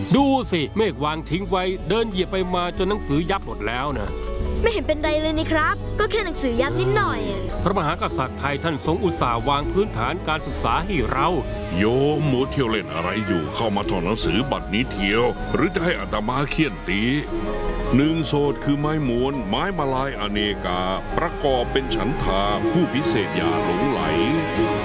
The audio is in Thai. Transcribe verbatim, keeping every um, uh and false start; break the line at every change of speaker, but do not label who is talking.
ดูสิเมฆวางทิ้งไว้เดินเหยียบไปมาจนหนังสือยับหมดแล้วนะ
ไม่เห็นเป็นไรเลยนี่ครับก็แค่หนังสือยับนิดหน่อย
พระมหากษัตริย์ไทยท่านทรงอุตส่าห์วางพื้นฐานการศึกษาให้เรา
โยมมัวเที่ยวเล่นอะไรอยู่เข้ามาถอดหนังสือบัดนี้เที่ยวหรือจะให้อาตมาเคี่ยนตีหนึ่งโสดคือไม้มวนไม้มาลายอเนกาประกอบเป็นฉันทาผู้พิเศษอย่าหลงไหล